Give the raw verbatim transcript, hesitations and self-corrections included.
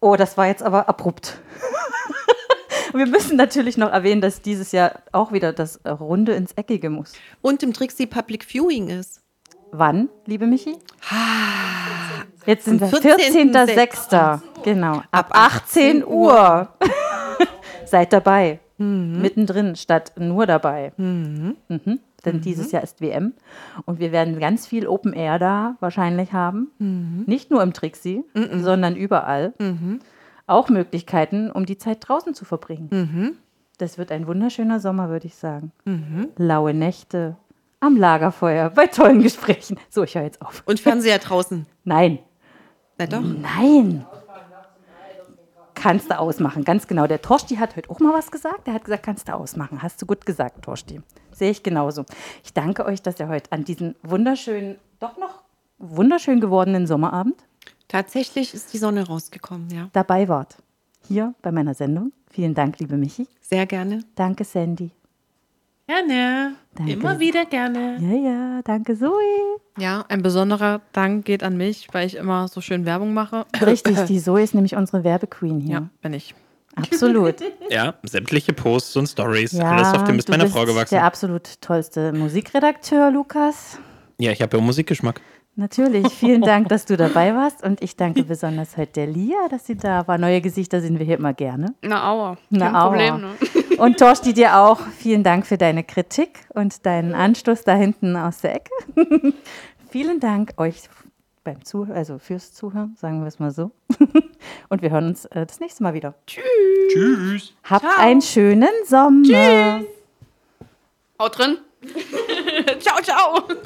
Oh, das war jetzt aber abrupt. Wir müssen natürlich noch erwähnen, dass dieses Jahr auch wieder das Runde ins Eckige muss. Und im Trixie Public Viewing ist. Wann, liebe Michi? Jetzt sind wir vierzehnten vierzehnter sechster Genau, ab achtzehn Uhr. Seid dabei. Mhm. Mittendrin statt nur dabei. Mhm. Mhm. Denn mhm. dieses Jahr ist W M. Und wir werden ganz viel Open Air da wahrscheinlich haben. Mhm. Nicht nur im Trixie, mhm. sondern überall. Mhm. Auch Möglichkeiten, um die Zeit draußen zu verbringen. Mhm. Das wird ein wunderschöner Sommer, würde ich sagen. Mhm. Laue Nächte am Lagerfeuer, bei tollen Gesprächen. So, ich höre jetzt auf. Und Fernseher draußen? Nein. Na doch. Nein. Kannst du ausmachen, ganz genau. Der Torsti hat heute auch mal was gesagt. Der hat gesagt, kannst du ausmachen. Hast du gut gesagt, Torsti. Sehe ich genauso. Ich danke euch, dass ihr heute an diesem wunderschönen, doch noch wunderschön gewordenen Sommerabend tatsächlich ist die Sonne rausgekommen, ja. dabei wart. Hier bei meiner Sendung. Vielen Dank, liebe Michi. Sehr gerne. Danke, Sandy. Gerne. Danke. Immer wieder gerne. Ja, ja, danke, Zoe. Ja, ein besonderer Dank geht an mich, weil ich immer so schön Werbung mache. Richtig, die Zoe ist nämlich unsere Werbequeen hier. Ja, bin ich. Absolut. Ja, sämtliche Posts und Stories, ja, alles auf dem ist meiner Frau gewachsen. Der absolut tollste Musikredakteur, Lukas. Ja, ich habe ja Musikgeschmack. Natürlich, vielen Dank, dass du dabei warst und ich danke besonders heute der Lia, dass sie da war. Neue Gesichter sehen wir hier immer gerne. Na aua, Na, kein aua. Problem. Ne? Und Torsti, dir auch vielen Dank für deine Kritik und deinen Anstoß da hinten aus der Ecke. Vielen Dank euch beim Zuh- also fürs Zuhören, sagen wir es mal so. Und wir hören uns äh, das nächste Mal wieder. Tschüss. Tschüss. Habt Ciao. einen schönen Sommer. Tschüss. Haut drin. Ciao, ciao.